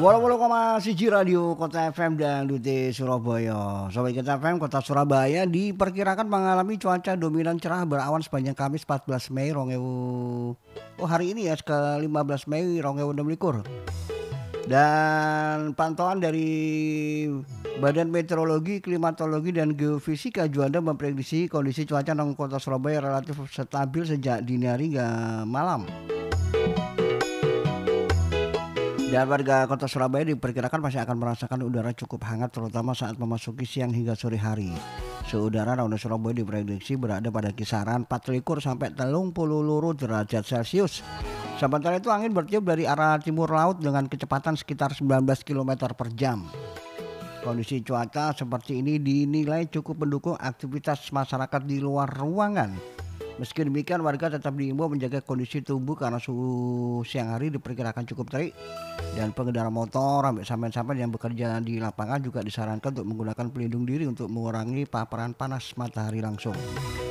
88,1 Radio Kota FM dan Dute Surabaya. Sobat Kota FM Kota Surabaya diperkirakan mengalami cuaca dominan cerah berawan sepanjang Kamis 14 Mei 2000. Oh hari ini ya ke 15 Mei 2026. Dan pantauan dari Badan Meteorologi, Klimatologi dan Geofisika Juanda memprediksi kondisi cuaca di Kota Surabaya relatif stabil sejak dini hari hingga malam. Dan warga Kota Surabaya diperkirakan masih akan merasakan udara cukup hangat terutama saat memasuki siang hingga sore hari. Suhu udara di Surabaya diprediksi berada pada kisaran 24 sampai 32 derajat Celcius. Sementara itu angin bertiup dari arah timur laut dengan kecepatan sekitar 19 km per jam. Kondisi cuaca seperti ini dinilai cukup mendukung aktivitas masyarakat di luar ruangan. Meski demikian warga tetap diimbau menjaga kondisi tubuh karena suhu siang hari diperkirakan cukup terik dan pengendara motor sampai yang bekerja di lapangan juga disarankan untuk menggunakan pelindung diri untuk mengurangi paparan panas matahari langsung.